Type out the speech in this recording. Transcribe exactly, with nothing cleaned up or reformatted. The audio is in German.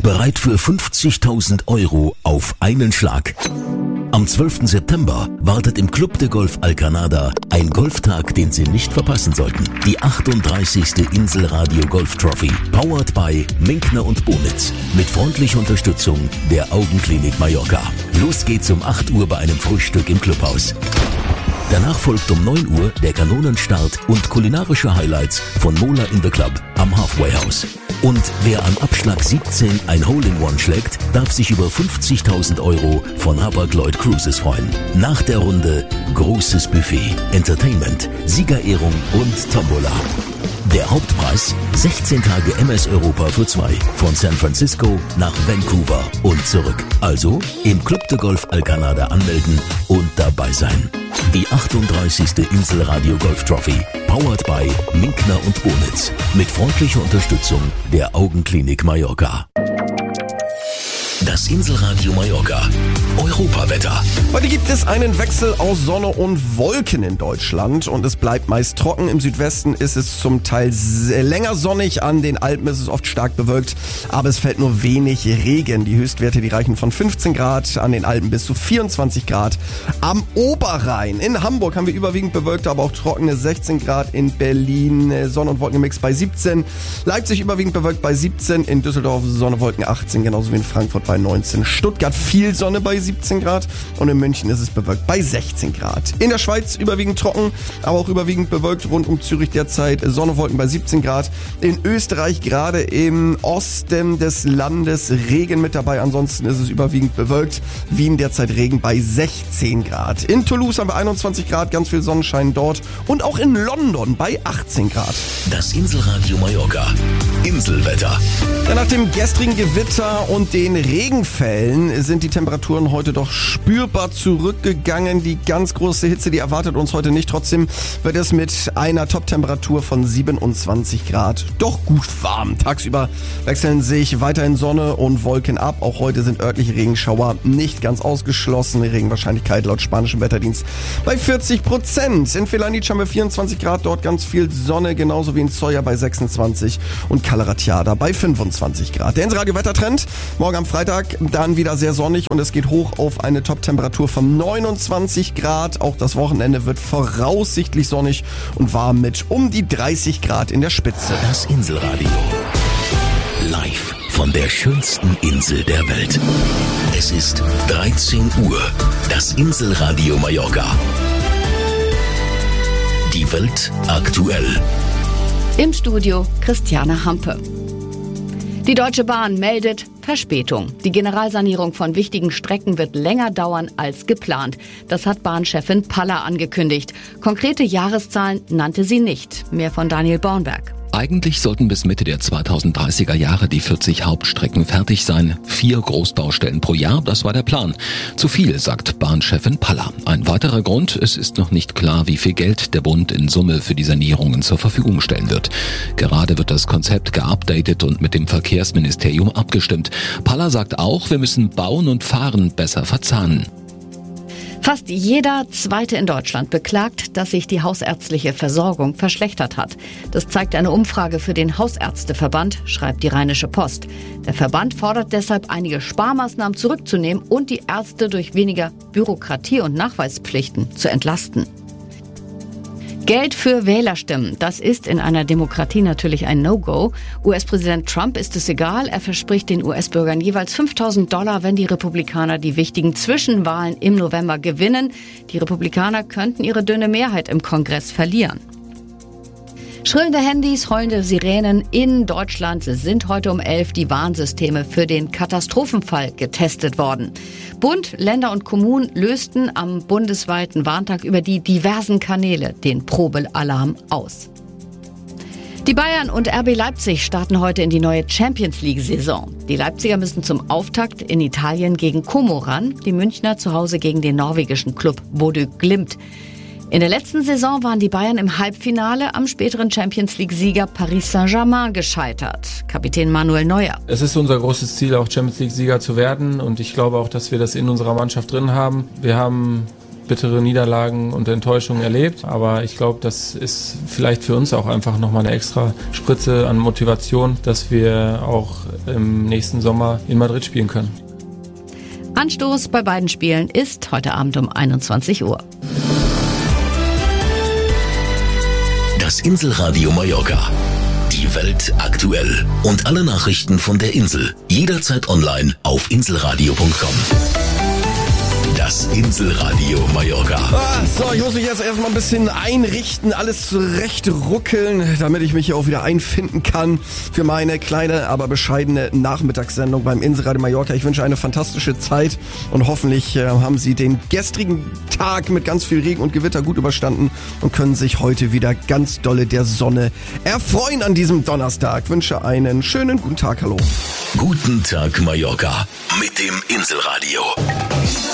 Bereit für fünfzigtausend Euro auf einen Schlag. Am zwölften September wartet im Club de Golf Alcanada ein Golftag, den Sie nicht verpassen sollten. Die achtunddreißigste Inselradio Golf Trophy, powered by Minkner und Bonitz, mit freundlicher Unterstützung der Augenklinik Mallorca. Los geht's um acht Uhr bei einem Frühstück im Clubhaus. Danach folgt um neun Uhr der Kanonenstart und kulinarische Highlights von Mola in the Club am Halfway House. Und wer am Abschlag siebzehn ein Hole-in-One schlägt, darf sich über fünfzigtausend Euro von Hapag-Lloyd Cruises freuen. Nach der Runde großes Buffet, Entertainment, Siegerehrung und Tombola. Der Hauptpreis sechzehn Tage M S Europa für zwei von San Francisco nach Vancouver und zurück. Also im Club de Golf Alcanada anmelden und dabei sein. Die achtunddreißigste Inselradio Golf Trophy, powered by Minkner und Bonitz, mit freundlicher Unterstützung der Augenklinik Mallorca. Das Inselradio Mallorca. Europawetter. Heute gibt es einen Wechsel aus Sonne und Wolken in Deutschland und es bleibt meist trocken. Im Südwesten ist es zum Teil länger sonnig, an den Alpen ist es oft stark bewölkt, aber es fällt nur wenig Regen. Die Höchstwerte, die reichen von fünfzehn Grad an den Alpen bis zu vierundzwanzig Grad am Oberrhein. In Hamburg haben wir überwiegend bewölkte, aber auch trockene sechzehn Grad. In Berlin Sonne- und Wolkenmix bei siebzehn. Leipzig überwiegend bewölkt bei siebzehn. In Düsseldorf Sonne, Wolken achtzehn, genauso wie in Frankfurt bei neunzehn. Stuttgart viel Sonne bei siebzehn Grad und in München ist es bewölkt bei sechzehn Grad. In der Schweiz überwiegend trocken, aber auch überwiegend bewölkt. Rund um Zürich derzeit Sonne, Wolken bei siebzehn Grad. In Österreich gerade im Osten des Landes Regen mit dabei. Ansonsten ist es überwiegend bewölkt. Wien derzeit Regen bei sechzehn Grad. In Toulouse haben wir einundzwanzig Grad, ganz viel Sonnenschein dort. Und auch in London bei achtzehn Grad. Das Inselradio Mallorca. Inselwetter. Ja, nach dem gestrigen Gewitter und den Regenfällen sind die Temperaturen heute doch spürbar zurückgegangen. Die ganz große Hitze, die erwartet uns heute nicht. Trotzdem wird es mit einer Top-Temperatur von siebenundzwanzig Grad doch gut warm. Tagsüber wechseln sich weiterhin Sonne und Wolken ab. Auch heute sind örtliche Regenschauer nicht ganz ausgeschlossen. Die Regenwahrscheinlichkeit laut spanischem Wetterdienst bei vierzig Prozent. In Felanitsch haben wir vierundzwanzig Grad, dort ganz viel Sonne, genauso wie in Soya bei sechsundzwanzig und Calaratiada bei fünfundzwanzig Grad. Der Inseradio-Wettertrend, morgen am Freitag dann wieder sehr sonnig und es geht hoch auf eine Top-Temperatur von neunundzwanzig Grad. Auch das Wochenende wird voraussichtlich sonnig und warm mit um die dreißig Grad in der Spitze. Das Inselradio. Live von der schönsten Insel der Welt. Es ist dreizehn Uhr. Das Inselradio Mallorca. Die Welt aktuell. Im Studio Christiane Hampe. Die Deutsche Bahn meldet Verspätung. Die Generalsanierung von wichtigen Strecken wird länger dauern als geplant. Das hat Bahnchefin Palla angekündigt. Konkrete Jahreszahlen nannte sie nicht. Mehr von Daniel Bornberg. Eigentlich sollten bis Mitte der zweitausenddreißiger Jahre die vierzig Hauptstrecken fertig sein. Vier Großbaustellen pro Jahr, das war der Plan. Zu viel, sagt Bahnchefin Palla. Ein weiterer Grund, es ist noch nicht klar, wie viel Geld der Bund in Summe für die Sanierungen zur Verfügung stellen wird. Gerade wird das Konzept geupdatet und mit dem Verkehrsministerium abgestimmt. Palla sagt auch, wir müssen Bauen und Fahren besser verzahnen. Fast jeder Zweite in Deutschland beklagt, dass sich die hausärztliche Versorgung verschlechtert hat. Das zeigt eine Umfrage für den Hausärzteverband, schreibt die Rheinische Post. Der Verband fordert deshalb, einige Sparmaßnahmen zurückzunehmen und die Ärzte durch weniger Bürokratie und Nachweispflichten zu entlasten. Geld für Wählerstimmen, das ist in einer Demokratie natürlich ein No-Go. U S-Präsident Trump ist es egal, er verspricht den U S-Bürgern jeweils fünftausend Dollar, wenn die Republikaner die wichtigen Zwischenwahlen im November gewinnen. Die Republikaner könnten ihre dünne Mehrheit im Kongress verlieren. Schrillende Handys, heulende Sirenen. In Deutschland sind heute um elf die Warnsysteme für den Katastrophenfall getestet worden. Bund, Länder und Kommunen lösten am bundesweiten Warntag über die diversen Kanäle den Probealarm aus. Die Bayern und R B Leipzig starten heute in die neue Champions-League-Saison. Die Leipziger müssen zum Auftakt in Italien gegen Como ran, die Münchner zu Hause gegen den norwegischen Klub Bodø Glimt. In der letzten Saison waren die Bayern im Halbfinale am späteren Champions-League-Sieger Paris Saint-Germain gescheitert. Kapitän Manuel Neuer. Es ist unser großes Ziel, auch Champions-League-Sieger zu werden und ich glaube auch, dass wir das in unserer Mannschaft drin haben. Wir haben bittere Niederlagen und Enttäuschungen erlebt. Aber ich glaube, das ist vielleicht für uns auch einfach nochmal eine extra Spritze an Motivation, dass wir auch im nächsten Sommer in Madrid spielen können. Anstoß bei beiden Spielen ist heute Abend um einundzwanzig Uhr. Das Inselradio Mallorca. Die Welt aktuell. Und alle Nachrichten von der Insel. Jederzeit online auf inselradio punkt com. Das Inselradio Mallorca. Ah, so, ich muss mich jetzt erstmal ein bisschen einrichten, alles zurecht ruckeln, damit ich mich hier auch wieder einfinden kann für meine kleine, aber bescheidene Nachmittagssendung beim Inselradio Mallorca. Ich wünsche eine fantastische Zeit und hoffentlich äh, haben Sie den gestrigen Tag mit ganz viel Regen und Gewitter gut überstanden und können sich heute wieder ganz dolle der Sonne erfreuen an diesem Donnerstag. Ich wünsche einen schönen guten Tag, hallo. Guten Tag Mallorca mit dem Inselradio.